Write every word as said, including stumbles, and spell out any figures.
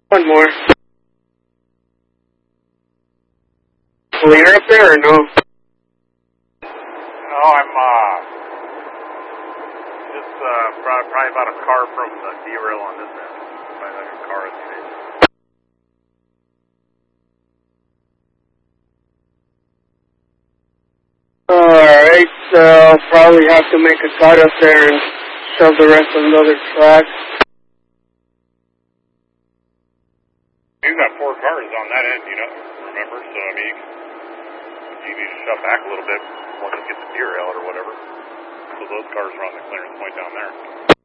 One more. Clear up there or no? No, I'm uh, just uh, probably, probably about a car from the derail on this end. Probably like a car at the edge. Alright, so I'll probably have to make a cut up there and shove the rest of the other tracks. You've got four cars on that end, you know, remember? So, I mean, you need to shove back a little bit once you get the derail or whatever. So those cars are on the clearance point down there.